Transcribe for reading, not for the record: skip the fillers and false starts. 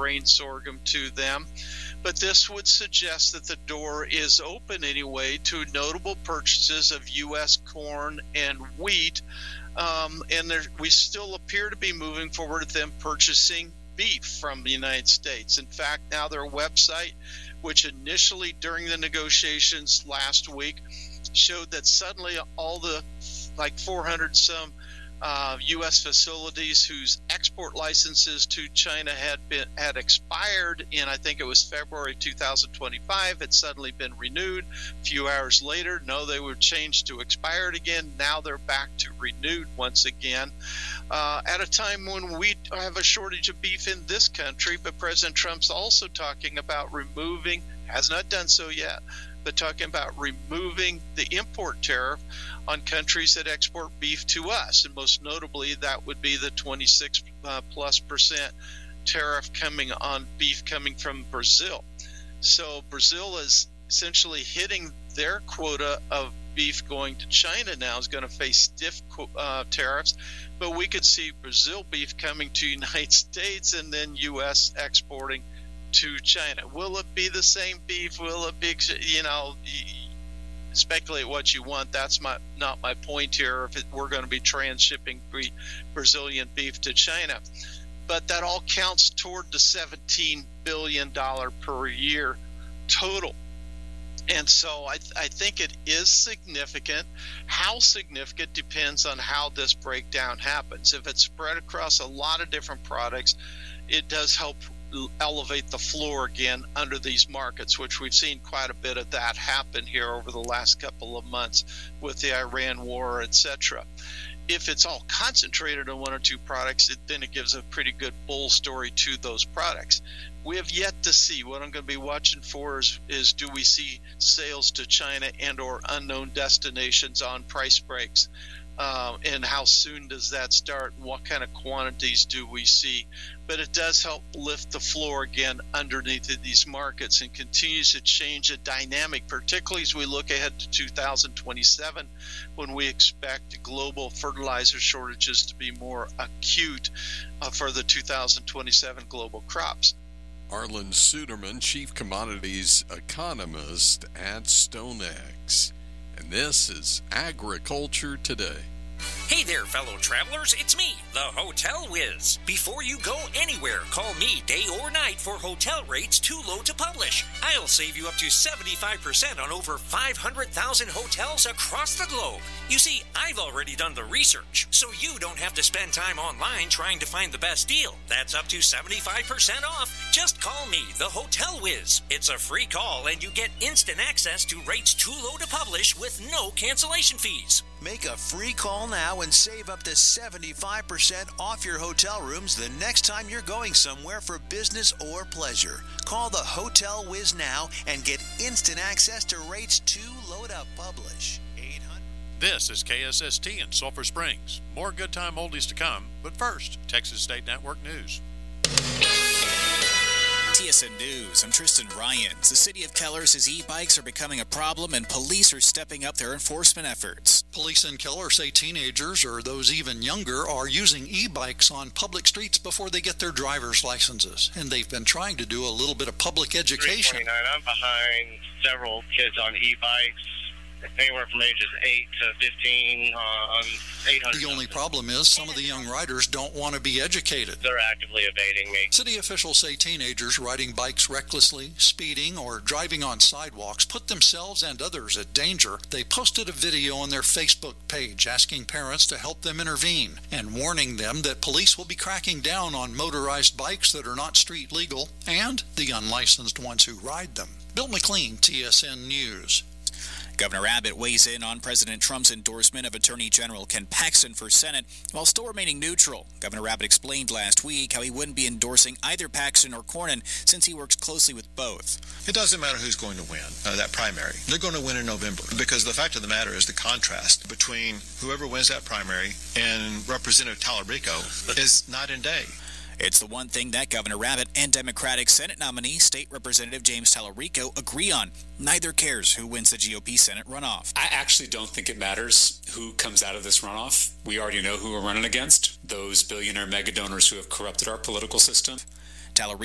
grain sorghum to them. But this would suggest that the door is open anyway to notable purchases of U.S. corn and wheat. We still appear to be moving forward with them purchasing beef from the United States. In fact, now their website, which initially during the negotiations last week showed that suddenly all the 400 some U.S. facilities whose export licenses to China had expired in, I think it was February 2025, had suddenly been renewed. A few hours later, no, they were changed to expired again. Now they're back to renewed once again. At a time when we have a shortage of beef in this country, but President Trump's also talking about removing, has not done so yet, but talking about removing the import tariff on countries that export beef to us. And most notably, that would be the 26+% tariff coming on beef coming from Brazil. So Brazil is essentially hitting their quota of beef going to China now, is going to face stiff tariffs. But we could see Brazil beef coming to United States and then U.S. exporting to China. Will it be the same beef? Will it be, speculate what you want. That's not my point here. We're going to be transshipping Brazilian beef to China. But that all counts toward the $17 billion per year total. And so I think it is significant. How significant depends on how this breakdown happens. If it's spread across a lot of different products, it does help elevate the floor again under these markets, which we've seen quite a bit of that happen here over the last couple of months with the Iran war, etc. If it's all concentrated on one or two products, then it gives a pretty good bull story to those products. We have yet to see. What I'm going to be watching for is do we see sales to China and or unknown destinations on price breaks? And how soon does that start, and what kind of quantities do we see? But it does help lift the floor again underneath these markets and continues to change the dynamic, particularly as we look ahead to 2027, when we expect global fertilizer shortages to be more acute for the 2027 global crops. Arlan Suderman, Chief Commodities Economist at StoneX. And this is Agriculture Today. Hey there, fellow travelers. It's me, the Hotel Whiz. Before you go anywhere, call me day or night for hotel rates too low to publish. I'll save you up to 75% on over 500,000 hotels across the globe. You see, I've already done the research, so you don't have to spend time online trying to find the best deal. That's up to 75% off. Just call me, the Hotel Whiz. It's a free call, and you get instant access to rates too low to publish with no cancellation fees. Make a free call now and save up to 75% off your hotel rooms the next time you're going somewhere for business or pleasure. Call the Hotel Whiz now and get instant access to rates too low to publish. 800. This is KSST in Sulphur Springs. More good time oldies to come, but first, Texas State Network News. TSN News, I'm Tristan Ryans. The city of Keller says e-bikes are becoming a problem and police are stepping up their enforcement efforts. Police in Keller say teenagers or those even younger are using e-bikes on public streets before they get their driver's licenses. And they've been trying to do a little bit of public education. 329, I'm behind several kids on e-bikes, anywhere from ages 8 to 15 on 800. The only problem is some of the young riders don't want to be educated. They're actively evading me. City officials say teenagers riding bikes recklessly, speeding, or driving on sidewalks put themselves and others at danger. They posted a video on their Facebook page asking parents to help them intervene and warning them that police will be cracking down on motorized bikes that are not street legal and the unlicensed ones who ride them. Bill McLean, TSN News. Governor Abbott weighs in on President Trump's endorsement of Attorney General Ken Paxton for Senate while still remaining neutral. Governor Abbott explained last week how he wouldn't be endorsing either Paxton or Cornyn since he works closely with both. It doesn't matter who's going to win that primary. They're going to win in November because the fact of the matter is the contrast between whoever wins that primary and Representative Talerico is night and day. It's the one thing that Governor Abbott and Democratic Senate nominee, State Representative James Talerico, agree on. Neither cares who wins the GOP Senate runoff. I actually don't think it matters who comes out of this runoff. We already know who we're running against, those billionaire mega donors who have corrupted our political system. Talerico